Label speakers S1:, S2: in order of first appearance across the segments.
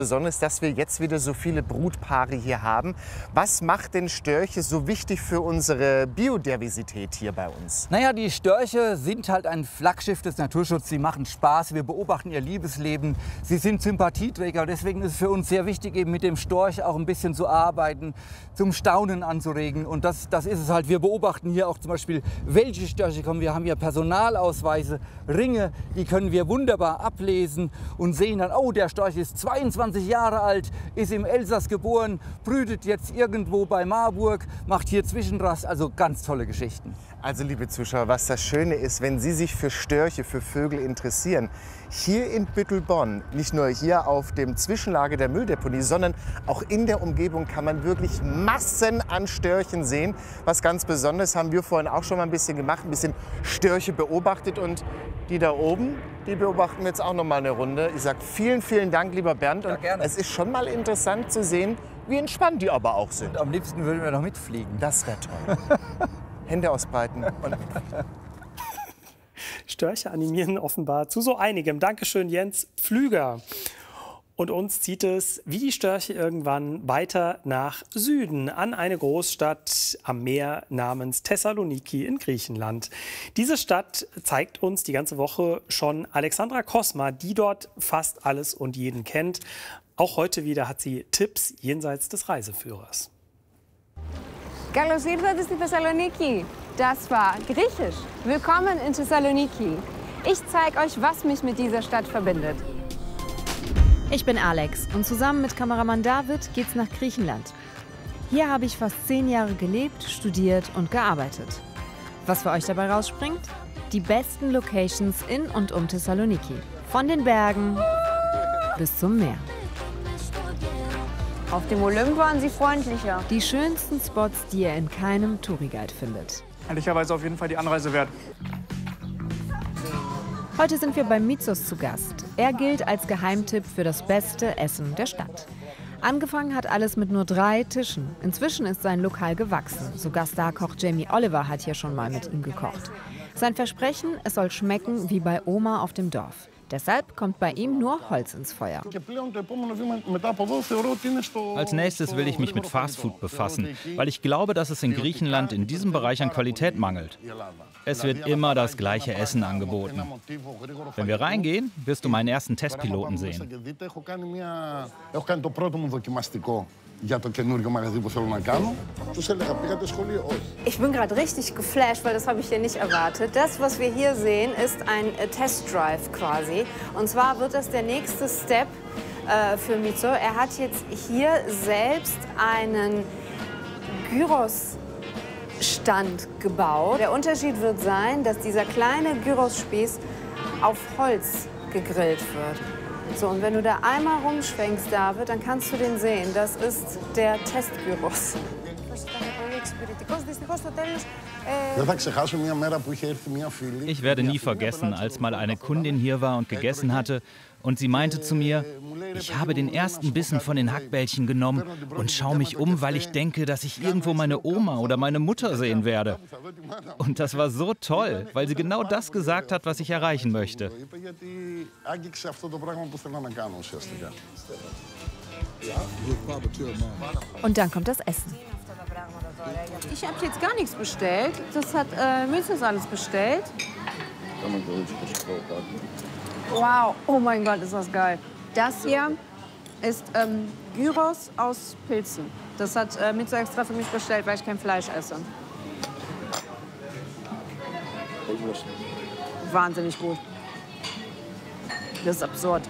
S1: Besonders, dass wir jetzt wieder so viele Brutpaare hier haben. Was macht denn Störche so wichtig für unsere Biodiversität hier bei uns?
S2: Naja, die Störche sind halt ein Flaggschiff des Naturschutzes. Sie machen Spaß, wir beobachten ihr Liebesleben. Sie sind Sympathieträger. Deswegen ist es für uns sehr wichtig, eben mit dem Storch auch ein bisschen zu arbeiten, zum Staunen anzuregen. Und das ist es halt. Wir beobachten hier auch zum Beispiel, welche Störche kommen. Wir haben hier Personalausweise, Ringe, die können wir wunderbar ablesen und sehen dann, oh, der Storch ist 22 Jahre alt, ist im Elsass geboren, brütet jetzt irgendwo bei Marburg, macht hier Zwischenrast, also ganz tolle Geschichten.
S1: Also liebe Zuschauer, was das Schöne ist, wenn Sie sich für Störche, für Vögel interessieren, hier in Büttelbonn, nicht nur hier auf dem Zwischenlager der Mülldeponie, sondern auch in der Umgebung kann man wirklich Massen an Störchen sehen. Was ganz Besonderes haben wir vorhin auch schon mal ein bisschen gemacht, ein bisschen Störche beobachtet und die da oben, die beobachten wir jetzt auch noch mal eine Runde. Ich sage vielen, vielen Dank, lieber Bernd. Und
S2: gerne.
S1: Es ist schon mal interessant zu sehen, wie entspannt die aber auch sind.
S2: Und am liebsten würden wir noch mitfliegen.
S1: Das wäre toll. Hände ausbreiten und
S3: Störche animieren offenbar zu so einigem. Dankeschön, Jens Pflüger. Und uns zieht es wie die Störche irgendwann weiter nach Süden, an eine Großstadt am Meer namens Thessaloniki in Griechenland. Diese Stadt zeigt uns die ganze Woche schon Alexandra Kosma, die dort fast alles und jeden kennt. Auch heute wieder hat sie Tipps jenseits des Reiseführers.
S4: Καλώς ήρθατε στη Thessaloniki. Das war Griechisch. Willkommen in Thessaloniki. Ich zeige euch, was mich mit dieser Stadt verbindet.
S5: Ich bin Alex und zusammen mit Kameramann David geht's nach Griechenland. Hier habe ich fast 10 Jahre gelebt, studiert und gearbeitet. Was für euch dabei rausspringt? Die besten Locations in und um Thessaloniki. Von den Bergen bis zum Meer.
S4: Auf dem Olymp waren sie freundlicher.
S5: Die schönsten Spots, die ihr in keinem Touriguide findet.
S6: Ehrlicherweise auf jeden Fall die Anreise wert.
S5: Heute sind wir bei Mizos zu Gast. Er gilt als Geheimtipp für das beste Essen der Stadt. Angefangen hat alles mit nur 3 Tischen. Inzwischen ist sein Lokal gewachsen. Sogar Starkoch Jamie Oliver hat hier schon mal mit ihm gekocht. Sein Versprechen, es soll schmecken wie bei Oma auf dem Dorf. Deshalb kommt bei ihm nur Holz ins Feuer.
S7: Als nächstes will ich mich mit Fastfood befassen, weil ich glaube, dass es in Griechenland in diesem Bereich an Qualität mangelt. Es wird immer das gleiche Essen angeboten. Wenn wir reingehen, wirst du meinen ersten Testpiloten sehen.
S4: Ich bin gerade richtig geflasht, weil das habe ich hier nicht erwartet. Das, was wir hier sehen, ist ein Testdrive quasi. Und zwar wird das der nächste Step für Mizo. Er hat jetzt hier selbst einen Gyros-Stand gebaut. Der Unterschied wird sein, dass dieser kleine Gyros-Spieß auf Holz gegrillt wird. So, und wenn du da einmal rumschwenkst, David, dann kannst du den sehen. Das ist der Testgyros.
S7: Ich werde nie vergessen, als mal eine Kundin hier war und gegessen hatte und sie meinte zu mir, ich habe den ersten Bissen von den Hackbällchen genommen und schaue mich um, weil ich denke, dass ich irgendwo meine Oma oder meine Mutter sehen werde. Und das war so toll, weil sie genau das gesagt hat, was ich erreichen möchte.
S5: Und dann kommt das Essen.
S4: Ich habe jetzt gar nichts bestellt. Das hat Mizos alles bestellt. Wow, oh mein Gott, ist das geil. Das hier ist Gyros aus Pilzen. Das hat Mizo extra für mich bestellt, weil ich kein Fleisch esse. Wahnsinnig gut. Das ist absurd.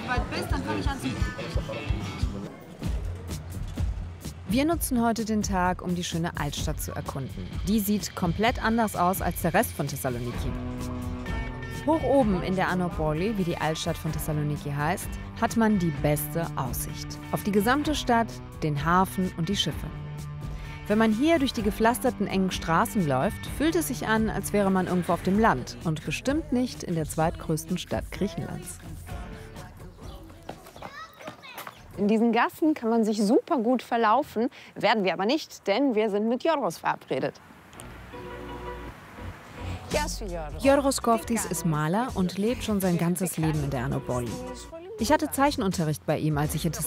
S5: Wir nutzen heute den Tag, um die schöne Altstadt zu erkunden. Die sieht komplett anders aus als der Rest von Thessaloniki. Hoch oben in der Anopoli, wie die Altstadt von Thessaloniki heißt, hat man die beste Aussicht. Auf die gesamte Stadt, den Hafen und die Schiffe. Wenn man hier durch die gepflasterten engen Straßen läuft, fühlt es sich an, als wäre man irgendwo auf dem Land und bestimmt nicht in der zweitgrößten Stadt Griechenlands.
S4: In diesen Gassen kann man sich super gut verlaufen, werden wir aber nicht, denn wir sind mit Yorgos verabredet.
S5: Yorgos Koftis ist Maler und lebt schon sein ganzes Leben in der Anopoli. Ich hatte Zeichenunterricht bei ihm, als ich in